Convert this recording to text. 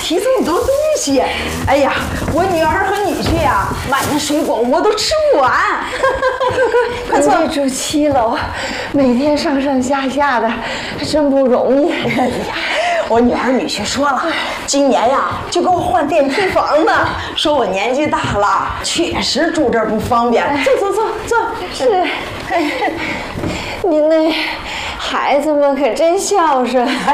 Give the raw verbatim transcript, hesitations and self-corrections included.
提这么多东西。哎呀，我女儿和女婿呀、啊，买那水果我都吃不完。快坐， 住七楼，每天上上下下的，真不容易。 哎呀，我女儿女婿说了，今年呀就给我换电梯房呢，说我年纪大了，确实住这儿不方便。坐坐坐坐。 是，您那孩子们可真孝顺。